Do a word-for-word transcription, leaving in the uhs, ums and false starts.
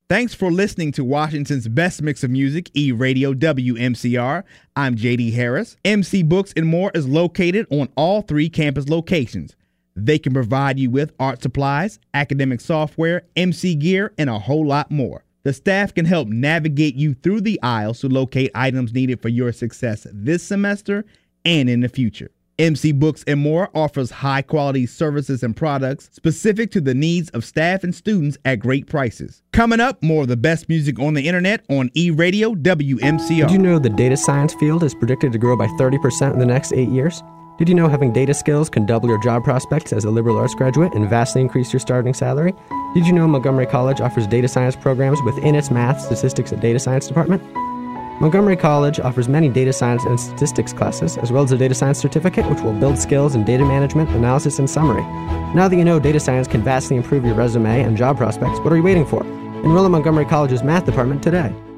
Thanks for listening to Washington's best mix of music, E-Radio W M C R. I'm J D Harris. M C Books and More is located on all three campus locations. They can provide you with art supplies, academic software, M C gear, and a whole lot more. The staff can help navigate you through the aisles to locate items needed for your success this semester and in the future. M C Books and More offers high-quality services and products specific to the needs of staff and students at great prices. Coming up, more of the best music on the internet on E-Radio W M C R. Did you know the data science field is predicted to grow by thirty percent in the next eight years? Did you know having data skills can double your job prospects as a liberal arts graduate and vastly increase your starting salary? Did you know Montgomery College offers data science programs within its math, statistics, and data science department? Montgomery College offers many data science and statistics classes, as well as a data science certificate, which will build skills in data management, analysis, and summary. Now that you know data science can vastly improve your resume and job prospects, what are you waiting for? Enroll in Montgomery College's math department today.